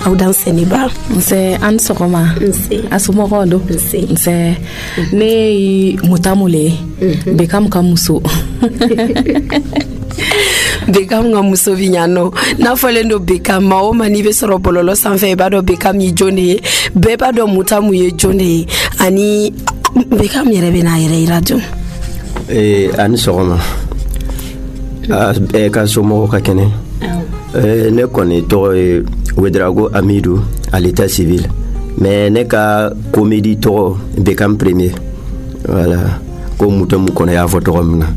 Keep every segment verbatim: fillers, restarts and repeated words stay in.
aw dan seniba nse an sokoma nse asumogo do nse nse ne mutamule bekam kamuso Bekam nga muso vinyano na folendo Bekam ma o mani be soro bololo sanfɛ ba do Bekam yi jone be ba do mutamu ye jone ani Bekam yɛrɛ bɛ na yɛrɛ ira dun eh ani sɔgɔma eh ka somɔgɔw ka kɛnɛ eh ne kɔni tɔgɔ ye Wedrago Amidou à l'état civil mais ne ka comédie tɔgɔ Bekam premier voilà ko mutamu kɔnɔ y'a fɔ tɔgɔ min na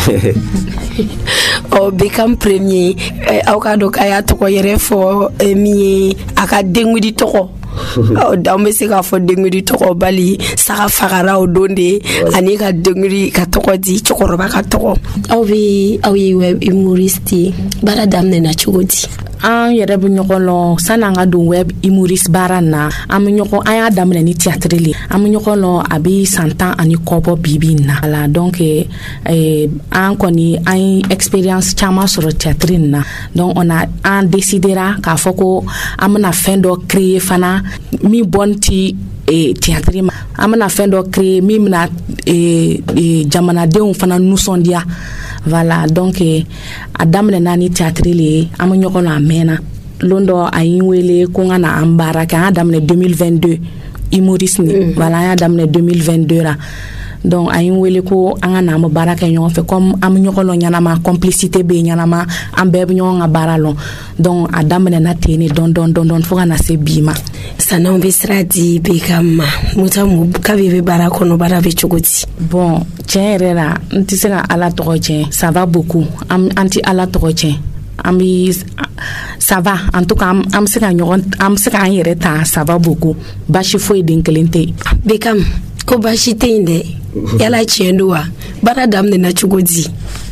o Bekam premier aw ka do kaya tɔgɔ yɛrɛ fɔ mi aka dengudi tɔgɔ o da me se ka fɔ dengudi tɔgɔ bali saga fagara o donde ani ka dengudi ka tɔgɔ di cɛkɔrɔba ka tɔgɔ aw bi aw ye web humoriste bara damne na cogodi an yɛrɛ bɛ ɲɔgɔn lɔn san'an ka don web humoriste baara na an bɛ ɲɔgɔn an y'a daminɛ ni théâtre le an bɛ ɲɔgɔn lɔn a bɛ san tan ani kɔ bɔ bi-bi in na voilà donc eh, an kɔni an ye expérience caman sɔrɔ théâtre in na donc on a an décidera k'a fɔ ko an bɛna fɛn dɔ créer fana min bɔn ti e théâtre ma an bɛna fɛn dɔ créer min bɛna e, e, jamanadenw fana nisɔndiya voilà donc a daminɛna ni théâtre le ye an bɛ ɲɔgɔn na a mɛnna lon dɔ a yi wele ko n ka na an baara kɛ an y'a daminɛ deux mille vingt-deux humorisme mm. voilà an y'a daminɛ deux mille vingt-deux la donc a yi wele ko an ka na an bɛ baara kɛ ɲɔgɔn fɛ comme an bɛ ɲɔgɔn lɔn ɲɛnama complicité bɛ yen ɲɛnama an bɛɛ bɛ ɲɔgɔn ka baara lɔn donc a daminɛna ten ne dɔn dɔn dɔn dɔn fo ka na se bi ma san'anw bɛ sira di Bekam ma mutamu kabi bɛ baara kɔnɔ baara bɛ cogo di bon tiɲɛ yɛrɛ la n tɛ se ka ala tɔgɔ tiɲɛ ça va beaucoup an tɛ ala tɔgɔ tiɲɛ an bɛ ça va en tout cas an bɛ se ka ɲɔgɔn an bɛ se k'an yɛrɛ ta ça va beaucoup baasi foyi den kelen tɛ yen Bekam ko baasi tɛ yen dɛ yala tiɲɛ don wa baara daminɛna cogo di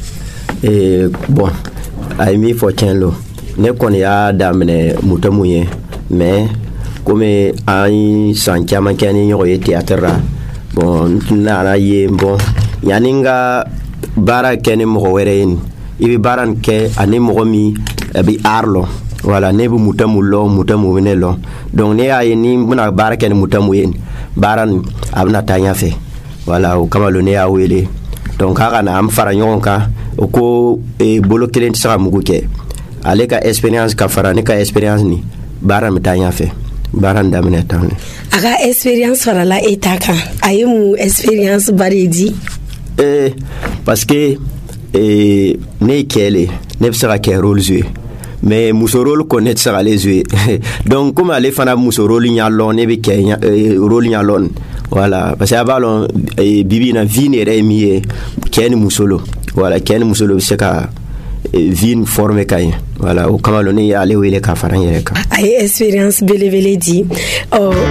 eh bon a ye min fɔ tiɲɛ lo ne kɔni y'a daminɛ mutamu ye mais comme an san caman kɛ ni ɲɔgɔn ye théâtre la bon n nana ye bon yanni n ka baara kɛ ni mɔgɔ wɛrɛ ye i bɛ baara nin kɛ ani mɔgɔ min a bɛ art lɔn voilà ne bɛ mutamu lɔn mutamu bɛ ne lɔn donc ne y'a ye ni n bɛna baara kɛ ni mutamu ye baara nin a bɛna taa ɲɛfɛ voilà o kama lo ne y'a wele donc k'a ka na an fara ɲɔgɔn kan o ko bolo kelen tɛ se ka mugu kɛ ale ka expérience ka fara ne ka expérience ni baara bɛ taa ɲɛfɛ baara daminɛ tan ne a ka expérience farala e ta kan a ye mun expérience bari di eh parce que eh ne ye cɛ le ne bɛ se ka kɛ rôle jouer mais muso rôle ko ne tɛ se ka ale jouer donc comme ale fana muso rôle ɲa lɔn ne bɛ kɛ rôle ɲa lɔn voilà parce que a b'a lɔn bibi in na vie ni yɛrɛ ye min ye cɛ ni muso lo voilà cɛ ni muso lo bɛ se ka vie former ka ɲɛ voilà o kama lo ne y'ale wele ka fara n yɛrɛ kan a ye expérience belebele di ɔ